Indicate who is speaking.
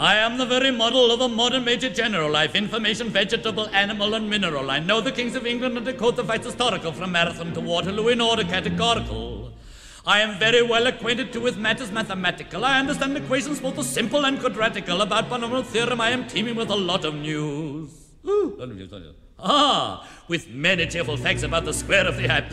Speaker 1: I am the very model of a modern major general. I've information, vegetable, animal, and mineral. I know the kings of England and decode the fights historical from Marathon to Waterloo in order categorical. I am very well acquainted too with matters mathematical. I understand equations both the simple and quadratical. About binomial theorem I am teeming with a lot of news. With many cheerful facts about the square of the